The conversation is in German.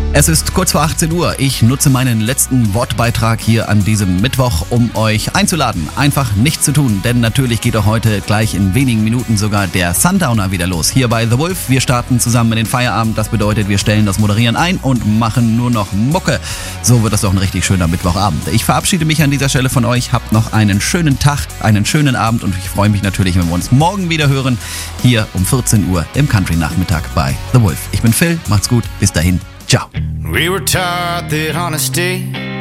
Es ist kurz vor 18 Uhr. Ich nutze meinen letzten Wortbeitrag hier an diesem Mittwoch, um euch einzuladen, einfach nichts zu tun. Denn natürlich geht auch heute gleich in wenigen Minuten sogar der Sundowner wieder los. Hier bei The Wolf. Wir starten zusammen in den Feierabend. Das bedeutet, wir stellen das Moderieren ein und machen nur noch Mucke. So wird das doch ein richtig schöner Mittwochabend. Ich verabschiede mich an dieser Stelle von euch. Habt noch einen schönen Tag, einen schönen Abend und ich freue mich natürlich, wenn wir uns morgen wieder hören. Hier um 14 Uhr im Country-Nachmittag bei The Wolf. Ich bin Phil. Macht's gut. Bis dahin. Ciao. We were taught that honesty